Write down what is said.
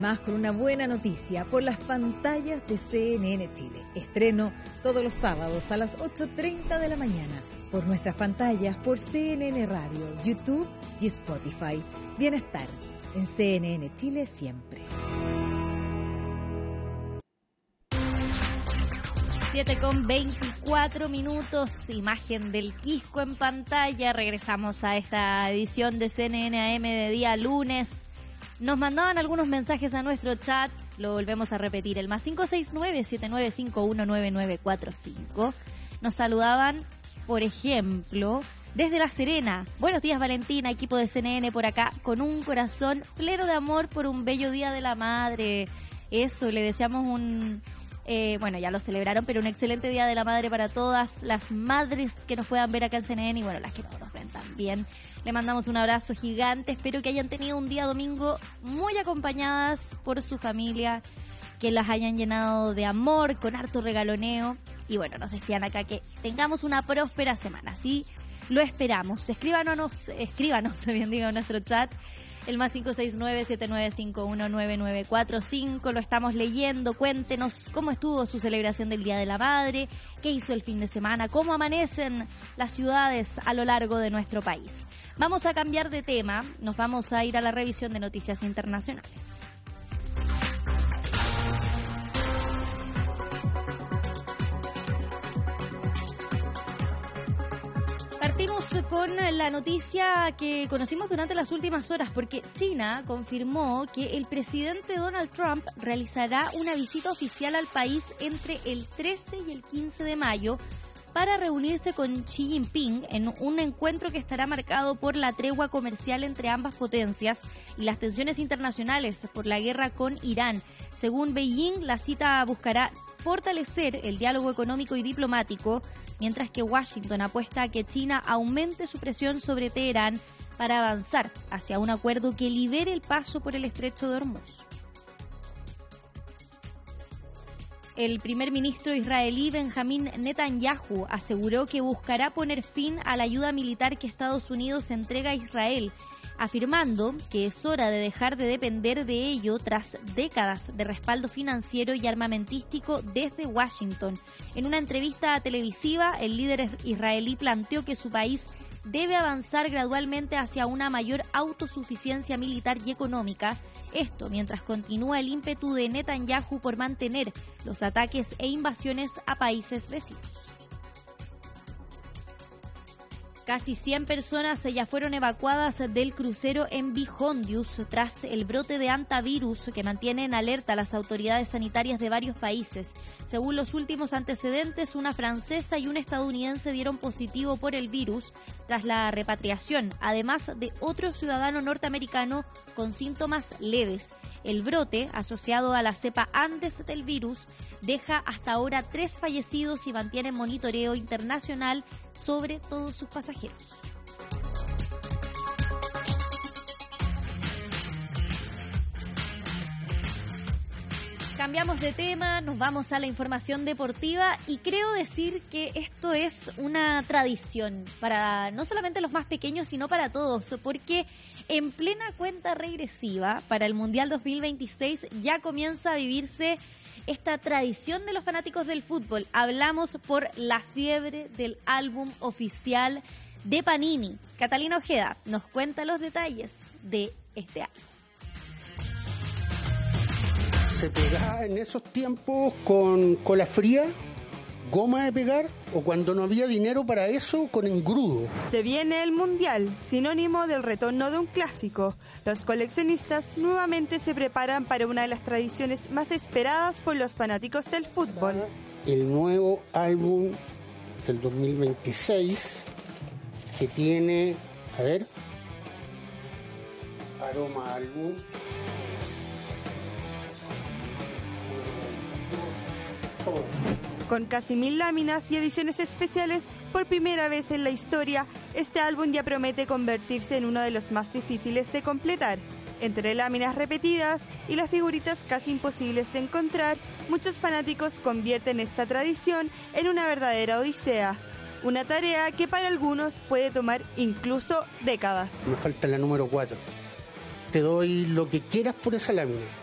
Más con una buena noticia por las pantallas de CNN Chile. Estreno todos los sábados a las 8:30 de la mañana por nuestras pantallas por CNN Radio, YouTube y Spotify. Bienestar en CNN Chile siempre. 7:24, imagen del Quisco en pantalla. Regresamos a esta edición de CNN AM de día lunes. Nos mandaban algunos mensajes a nuestro chat, lo volvemos a repetir, el más 569-7951-9945. Nos saludaban, por ejemplo, desde La Serena. Buenos días, Valentina, equipo de CNN por acá, con un corazón pleno de amor por un bello Día de la Madre. Eso, le deseamos bueno, ya lo celebraron, pero un excelente Día de la Madre para todas las madres que nos puedan ver acá en CNN y bueno, las que no nos ven también. Le mandamos un abrazo gigante, espero que hayan tenido un día domingo muy acompañadas por su familia, que las hayan llenado de amor, con harto regaloneo y bueno, nos decían acá que tengamos una próspera semana, ¿sí? Lo esperamos. Escríbanos, bien digo, en nuestro chat. El más 569-7951-9945, lo estamos leyendo. Cuéntenos cómo estuvo su celebración del Día de la Madre, qué hizo el fin de semana, cómo amanecen las ciudades a lo largo de nuestro país. Vamos a cambiar de tema, nos vamos a ir a la revisión de noticias internacionales. Partimos con la noticia que conocimos durante las últimas horas, porque China confirmó que el presidente Donald Trump realizará una visita oficial al país entre el 13 y el 15 de mayo para reunirse con Xi Jinping en un encuentro que estará marcado por la tregua comercial entre ambas potencias y las tensiones internacionales por la guerra con Irán. Según Beijing, la cita buscará fortalecer el diálogo económico y diplomático, mientras que Washington apuesta a que China aumente su presión sobre Teherán para avanzar hacia un acuerdo que libere el paso por el estrecho de Hormuz. El primer ministro israelí Benjamín Netanyahu aseguró que buscará poner fin a la ayuda militar que Estados Unidos entrega a Israel, afirmando que es hora de dejar de depender de ello tras décadas de respaldo financiero y armamentístico desde Washington. En una entrevista televisiva, el líder israelí planteó que su país debe avanzar gradualmente hacia una mayor autosuficiencia militar y económica, esto mientras continúa el ímpetu de Netanyahu por mantener los ataques e invasiones a países vecinos. Casi 100 personas ya fueron evacuadas del crucero MV Hondius tras el brote de hantavirus que mantiene en alerta a las autoridades sanitarias de varios países. Según los últimos antecedentes, una francesa y un estadounidense dieron positivo por el virus tras la repatriación, además de otro ciudadano norteamericano con síntomas leves. El brote, asociado a la cepa Andes del virus, deja hasta ahora 3 fallecidos y mantiene monitoreo internacional sobre todos sus pasajeros. Cambiamos de tema, nos vamos a la información deportiva y creo decir que esto es una tradición para no solamente los más pequeños, sino para todos, porque en plena cuenta regresiva para el Mundial 2026 ya comienza a vivirse esta tradición de los fanáticos del fútbol. Hablamos por la fiebre del álbum oficial de Panini. Catalina Ojeda nos cuenta los detalles de este álbum. Se pegaba en esos tiempos con cola fría, goma de pegar, o cuando no había dinero para eso, con engrudo. Se viene el Mundial, sinónimo del retorno de un clásico. Los coleccionistas nuevamente se preparan para una de las tradiciones más esperadas por los fanáticos del fútbol. El nuevo álbum del 2026, que tiene, aroma álbum. Con casi 1000 láminas y ediciones especiales, por primera vez en la historia, este álbum ya promete convertirse en uno de los más difíciles de completar. Entre láminas repetidas y las figuritas casi imposibles de encontrar, muchos fanáticos convierten esta tradición en una verdadera odisea. Una tarea que para algunos puede tomar incluso décadas. Me falta la número 4. Te doy lo que quieras por esa lámina.